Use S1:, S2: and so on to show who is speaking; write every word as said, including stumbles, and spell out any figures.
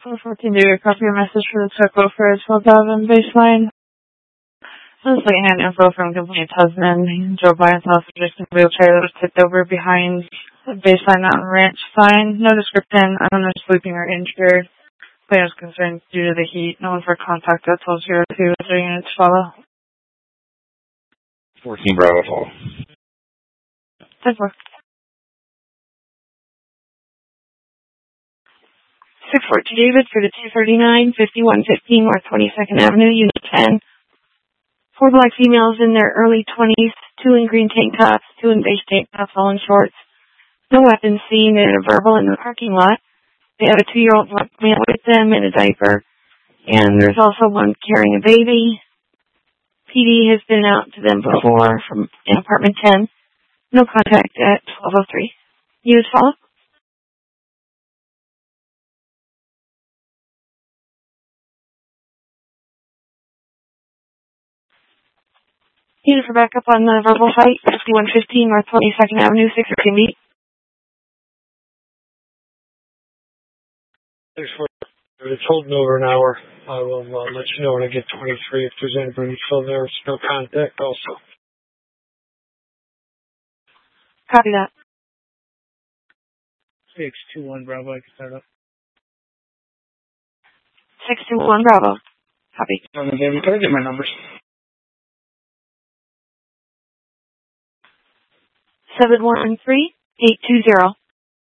S1: four fourteen, do you copy your message for the Tucko for twelve thousand baseline? This is secondhand info from complaint husband. He drove by himself with just a wheelchair that was tipped over behind the Baseline Mountain Ranch sign. No description. I don't know if sleeping or injured. Plaintiff was concerned due to the heat. No one for contact at twelve oh two. Three units follow.
S2: fourteen Bravo fall.
S1: ten four. six four two David for the two thirty-nine, fifty-one fifteen North twenty-second Avenue, Unit ten. Four black females in their early twenties, two in green tank tops, two in beige tank tops, all in shorts. No weapons seen and a verbal in the parking lot. They had a two-year-old black male with them in a diaper. And there's also one carrying a baby. P D has been out to them before from in apartment ten. No contact at twelve oh three. Units follow? Unit for backup on the verbal site, fifty-one fifteen North twenty-second Avenue, six fifteen B.
S3: Thanks for it's holding over an hour. I will uh, let you know when I get twenty-three if there's anybody still there. It's no contact also.
S1: Copy that.
S3: six two one Bravo, I can start up.
S1: six two one Bravo. Copy.
S3: Um, can I get my numbers?
S1: seven one three eight two zero.